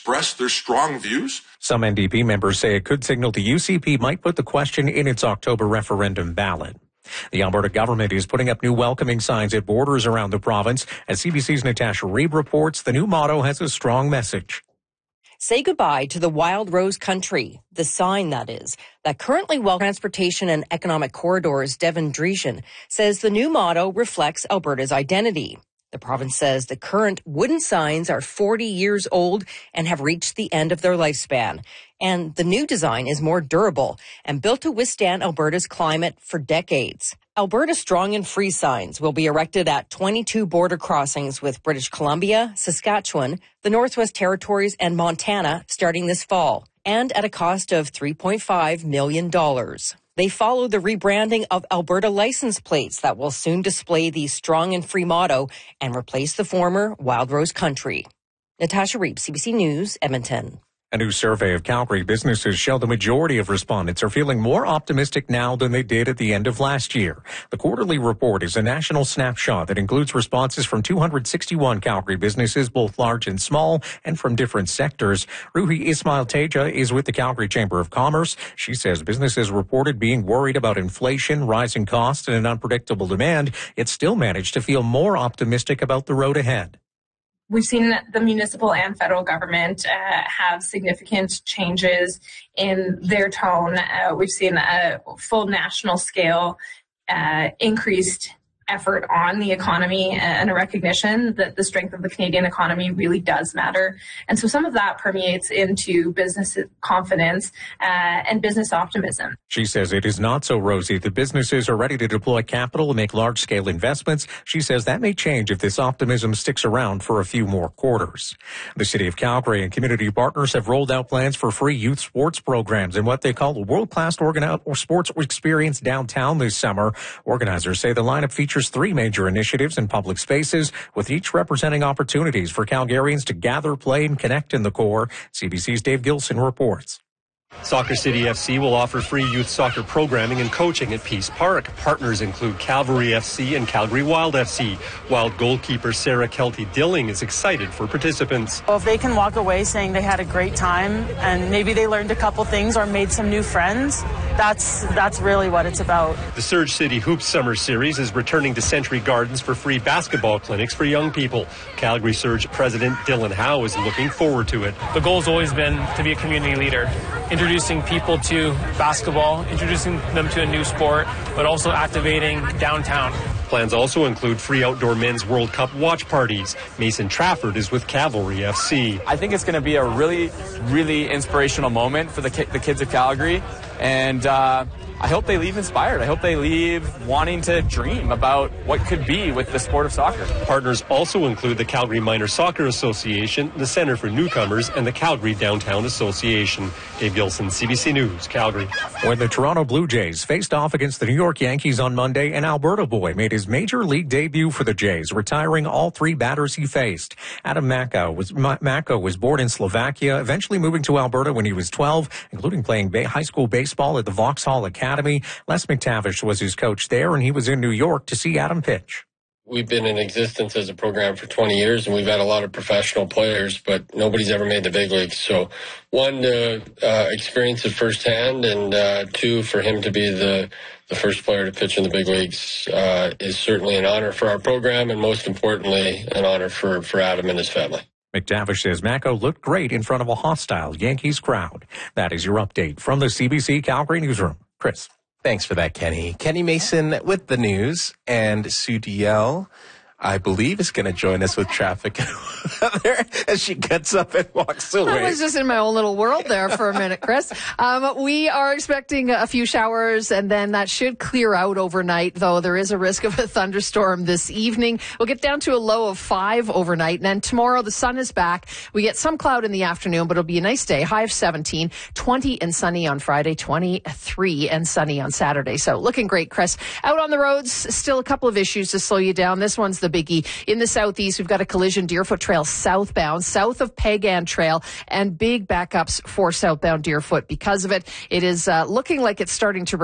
express their strong views. Some NDP members say it could signal the UCP might put the question in its October referendum ballot. The Alberta government is putting up new welcoming signs at borders around the province. As CBC's Natasha Reeb reports, the new motto has a strong message. Say goodbye to the wild rose country, the sign that is, that currently welcomes transportation and economic corridors. Devin Dreeshen says the new motto reflects Alberta's identity. The province says the current wooden signs are 40 years old and have reached the end of their lifespan. And the new design is more durable and built to withstand Alberta's climate for decades. Alberta Strong and Free signs will be erected at 22 border crossings with British Columbia, Saskatchewan, the Northwest Territories, and Montana starting this fall, and at a cost of $3.5 million. They follow the rebranding of Alberta license plates that will soon display the Strong and Free motto and replace the former Wild Rose Country. Natasha Reeb, CBC News, Edmonton. A new survey of Calgary businesses show the majority of respondents are feeling more optimistic now than they did at the end of last year. The quarterly report is a national snapshot that includes responses from 261 Calgary businesses, both large and small, and from different sectors. Ruhi Ismail Teja is with the Calgary Chamber of Commerce. She says businesses reported being worried about inflation, rising costs, and an unpredictable demand, yet still managed to feel more optimistic about the road ahead. We've seen the municipal and federal government have significant changes in their tone. We've seen a full national scale increased effort on the economy and a recognition that the strength of the Canadian economy really does matter. And so some of that permeates into business confidence and business optimism. She says it is not so rosy that businesses are ready to deploy capital and make large-scale investments. She says that may change if this optimism sticks around for a few more quarters. The City of Calgary and community partners have rolled out plans for free youth sports programs in what they call a world-class sports experience downtown this summer. Organizers say the lineup features 3 major initiatives in public spaces, with each representing opportunities for Calgarians to gather, play, and connect in the core. CBC's Dave Gilson reports. Soccer City FC will offer free youth soccer programming and coaching at Peace Park. Partners include Cavalry FC and Calgary Wild FC. Wild goalkeeper Sarah Kelty-Dilling is excited for participants. Well, if they can walk away saying they had a great time and maybe they learned a couple things or made some new friends, that's really what it's about. The Surge City Hoops Summer Series is returning to Century Gardens for free basketball clinics for young people. Calgary Surge President Dylan Howe is looking forward to it. The goal has always been to be a community leader, introducing people to basketball, introducing them to a new sport, but also activating downtown. Plans also include free outdoor men's World Cup watch parties. Mason Trafford is with Cavalry FC. I think it's going to be a really, really inspirational moment for the kids of Calgary, and I hope they leave inspired. I hope they leave wanting to dream about what could be with the sport of soccer. Partners also include the Calgary Minor Soccer Association, the Centre for Newcomers, and the Calgary Downtown Association. Dave Gilson, CBC News, Calgary. When the Toronto Blue Jays faced off against the New York Yankees on Monday, an Alberta boy made his major league debut for the Jays, retiring all 3 batters he faced. Adam Mako was born in Slovakia, eventually moving to Alberta when he was 12, including playing high school baseball at the Vauxhall Academy. Les McTavish was his coach there, and he was in New York to see Adam pitch. We've been in existence as a program for 20 years, and we've had a lot of professional players, but nobody's ever made the big leagues. So, 1, to experience it firsthand, and 2, for him to be the first player to pitch in the big leagues is certainly an honor for our program, and most importantly, an honor for Adam and his family. McTavish says Mako looked great in front of a hostile Yankees crowd. That is your update from the CBC Calgary Newsroom. Chris. Thanks for that, Kenny. Kenny Mason with the news, and Sue DL, I believe, is going to join us with traffic as she gets up and walks away. I was just in my own little world there for a minute, Chris. We are expecting a few showers, and then that should clear out overnight, though there is a risk of a thunderstorm this evening. We'll get down to a low of 5 overnight, and then tomorrow the sun is back. We get some cloud in the afternoon, but it'll be a nice day. High of 17, 20 and sunny on Friday, 23 and sunny on Saturday. So looking great, Chris. Out on the roads, still a couple of issues to slow you down. This one's the biggie. In the southeast, we've got a collision Deerfoot Trail southbound, south of Pagan Trail, and big backups for southbound Deerfoot because of it. It is looking like it's starting to